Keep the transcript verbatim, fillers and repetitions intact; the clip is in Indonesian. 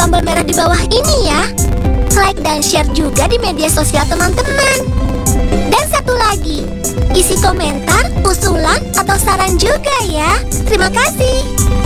tombol merah di bawah ini ya. Like dan share juga di media sosial teman-teman. Dan satu lagi, isi komentar, usulan, atau saran juga ya. Terima kasih.